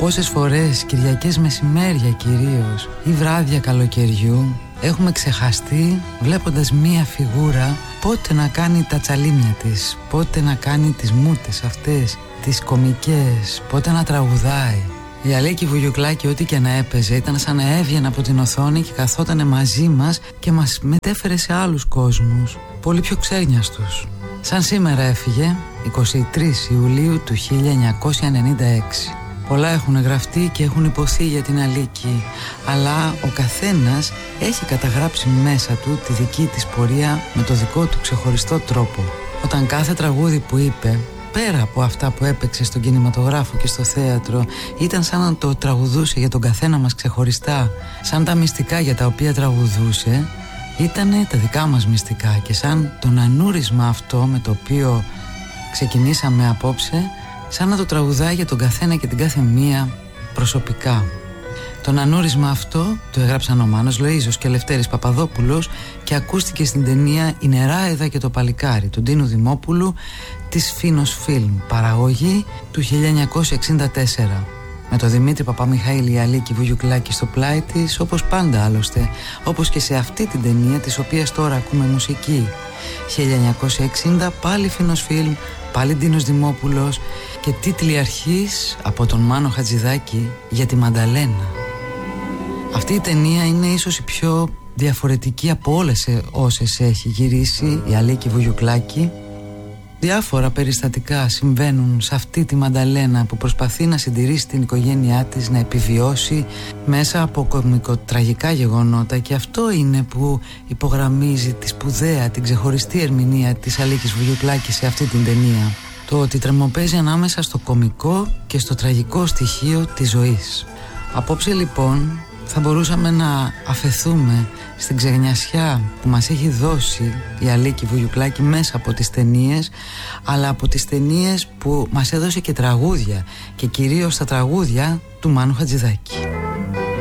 Πόσες φορές, Κυριακές μεσημέρια κυρίως ή βράδια καλοκαιριού, έχουμε ξεχαστεί βλέποντας μία φιγούρα πότε να κάνει τα τσαλίμια της, πότε να κάνει τις μούτες αυτές, τις κομικές, πότε να τραγουδάει. Η Αλίκη Βουγιουκλάκη, ό,τι και να έπαιζε, ήταν σαν να έβγαινε από την οθόνη και καθότανε μαζί μας και μας μετέφερε σε άλλους κόσμους, πολύ πιο ξένιαστους. Σαν σήμερα έφυγε, 23 Ιουλίου του 1996. Πολλά έχουν γραφτεί και έχουν υποθεί για την Αλίκη, αλλά ο καθένας έχει καταγράψει μέσα του τη δική της πορεία με το δικό του ξεχωριστό τρόπο. Όταν κάθε τραγούδι που είπε, πέρα από αυτά που έπαιξε στον κινηματογράφο και στο θέατρο, ήταν σαν να το τραγουδούσε για τον καθένα μας ξεχωριστά, σαν τα μυστικά για τα οποία τραγουδούσε ήτανε τα δικά μας μυστικά, και σαν το νανούρισμα αυτό με το οποίο ξεκινήσαμε απόψε, σαν να το τραγουδάει για τον καθένα και την κάθε μία προσωπικά. Το νανούρισμα αυτό το έγραψαν ο Μάνος Λοΐζος και Λευτέρης Παπαδόπουλος και ακούστηκε στην ταινία «Η Νεράιδα και το Παλικάρι» του Ντίνου Δημόπουλου της Φίνος Φιλμ, παραγωγή του 1964. Με το Δημήτρη Παπαμιχαήλ η Αλίκη Βουγιουκλάκη στο πλάι της, όπως πάντα άλλωστε, όπως και σε αυτή την ταινία της οποίας τώρα ακούμε μουσική. 1960, πάλι Φίνος Φιλμ, πάλι Ντίνος Δημόπουλος και τίτλοι αρχής από τον Μάνο Χατζηδάκη για τη Μανταλένα. Αυτή η ταινία είναι ίσως η πιο διαφορετική από όλες όσες έχει γυρίσει η Αλίκη Βουγιουκλάκη. Διάφορα περιστατικά συμβαίνουν σε αυτή τη Μανταλένα που προσπαθεί να συντηρήσει την οικογένειά της, να επιβιώσει μέσα από κωμικοτραγικά γεγονότα, και αυτό είναι που υπογραμμίζει τη σπουδαία, την ξεχωριστή ερμηνεία της Αλίκης Βουγιουκλάκη σε αυτή την ταινία. Το ότι τρεμοπαίζει ανάμεσα στο κωμικό και στο τραγικό στοιχείο της ζωής. Απόψε λοιπόν θα μπορούσαμε να αφεθούμε στην ξεγνιασιά που μας έχει δώσει η Αλίκη Βουγιουκλάκη μέσα από τις ταινίες, αλλά από τις ταινίες που μας έδωσε και τραγούδια, και κυρίως τα τραγούδια του Μάνου Χατζηδάκη.